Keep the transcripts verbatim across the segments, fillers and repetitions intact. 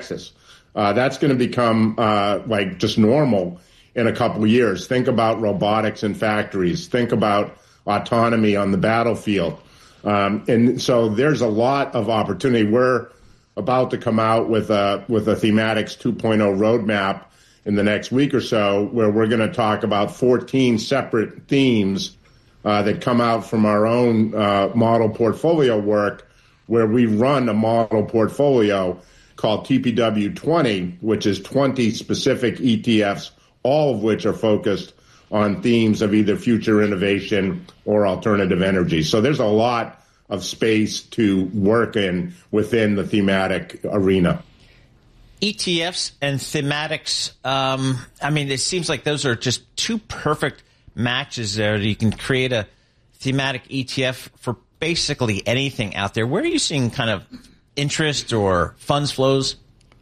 Texas. Uh, that's going to become uh, like just normal in a couple of years. Think about robotics in factories. Think about autonomy on the battlefield. Um, and so there's a lot of opportunity. We're about to come out with a, with a Thematics two point oh roadmap in the next week or so, where we're going to talk about fourteen separate themes uh, that come out from our own uh, model portfolio work, where we run a model portfolio called T P W twenty, which is twenty specific E T Fs, all of which are focused on themes of either future innovation or alternative energy. So there's a lot of space to work in within the thematic arena. E T Fs and thematics, um, I mean, it seems like those are just two perfect matches there. You can create a thematic E T F for basically anything out there. Where are you seeing kind of interest or funds flows?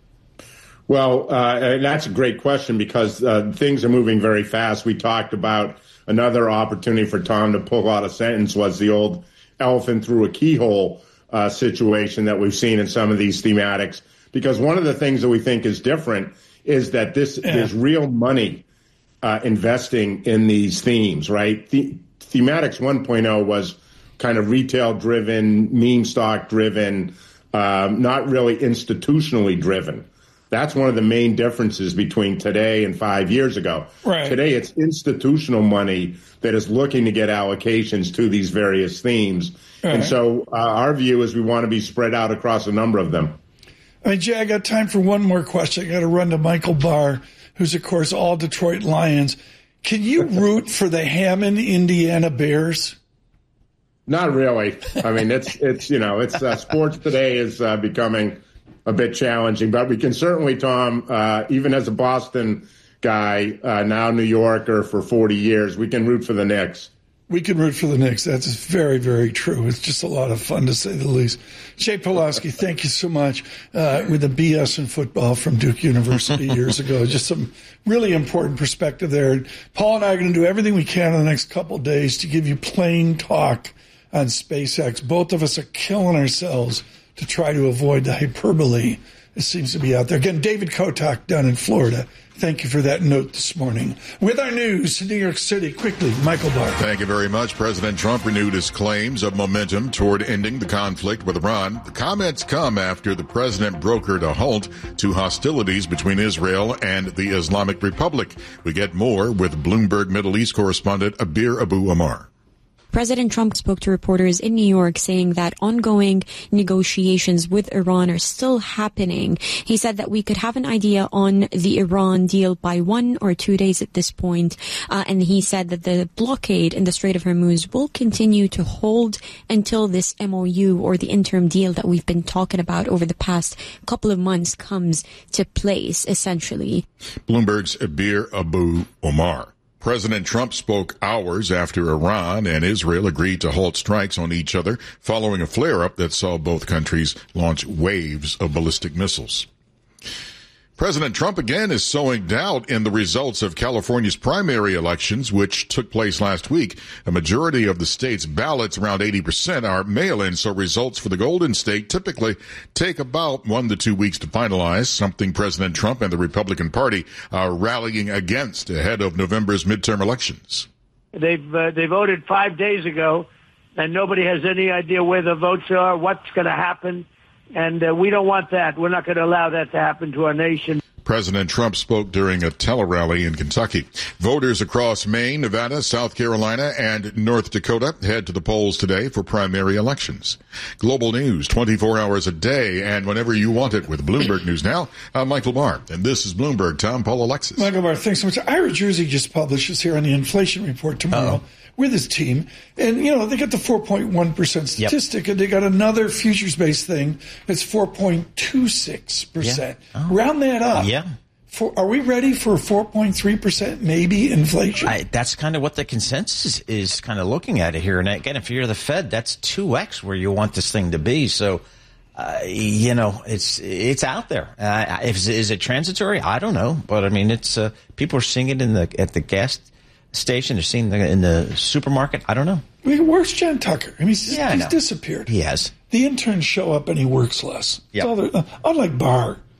Well, uh, that's a great question, because uh, things are moving very fast. We talked about another opportunity for Tom to pull out a sentence was the old elephant through a keyhole uh, situation that we've seen in some of these thematics. Because one of the things that we think is different is that this yeah. there's real money uh, investing in these themes, right? The, Thematics one point oh was kind of retail-driven, meme stock-driven, um, not really institutionally driven. That's one of the main differences between today and five years ago. Right. Today, it's institutional money that is looking to get allocations to these various themes. Right. And so uh, our view is we want to be spread out across a number of them. I mean, Jay, I got time for one more question. I got to run to Michael Barr, who's, of course, all Detroit Lions. Can you root for the Hammond, Indiana Bears? Not really. I mean, it's, it's you know, it's uh, sports today is uh, becoming a bit challenging, but we can certainly, Tom, uh, even as a Boston guy, uh, now New Yorker for forty years, we can root for the Knicks. We can root for the Knicks. That's very, very true. It's just a lot of fun, to say the least. Jay Pawlowski, thank you so much, uh, with the B S in football from Duke University years ago. Just some really important perspective there. Paul and I are going to do everything we can in the next couple of days to give you plain talk on SpaceX. Both of us are killing ourselves to try to avoid the hyperbole that seems to be out there. Again, David Kotak down in Florida. Thank you for that note this morning. With our news to New York City, quickly, Michael Barr. Thank you very much. President Trump renewed his claims of momentum toward ending the conflict with Iran. The comments come after the president brokered a halt to hostilities between Israel and the Islamic Republic. We get more with Bloomberg Middle East correspondent Abir Abu Omar. President Trump spoke to reporters in New York saying that ongoing negotiations with Iran are still happening. He said that we could have an idea on the Iran deal by one or two days at this point. Uh, and he said that the blockade in the Strait of Hormuz will continue to hold until this M O U, or the interim deal that we've been talking about over the past couple of months, comes to place, essentially. Bloomberg's Abir Abu Omar. President Trump spoke hours after Iran and Israel agreed to halt strikes on each other following a flare-up that saw both countries launch waves of ballistic missiles. President Trump again is sowing doubt in the results of California's primary elections, which took place last week. A majority of the state's ballots, around eighty percent, are mail-in, so results for the Golden State typically take about one to two weeks to finalize, something President Trump and the Republican Party are rallying against ahead of November's midterm elections. They've uh, they voted five days ago, and nobody has any idea where the votes are, what's going to happen. And uh, we don't want that. We're not going to allow that to happen to our nation. President Trump spoke during a tele-rally in Kentucky. Voters across Maine, Nevada, South Carolina, and North Dakota head to the polls today for primary elections. Global news twenty-four hours a day and whenever you want it with Bloomberg News Now. I'm Michael Barr, and this is Bloomberg. Tom, Paul, Alexis. Michael Barr, thanks so much. Ira Jersey just publishes here on the inflation report tomorrow. Uh-oh. With his team. And, you know, they got the four point one percent statistic, yep. and they got another futures-based thing that's four point two six percent. Yeah. Oh. Round that up. Yeah. For, are we ready for four point three percent maybe inflation? I, that's kind of what the consensus is kind of looking at it here. And again, if you're the Fed, that's two X where you want this thing to be. So, uh, you know, it's it's out there. Uh, if, is it transitory? I don't know. But, I mean, it's uh, people are seeing it in the at the gas station. They're seeing it in the supermarket. I don't know. I mean, where's John Tucker? I mean, he's, yeah, he's I disappeared. He has. The interns show up and he works less. Yep. Uh, unlike Barr,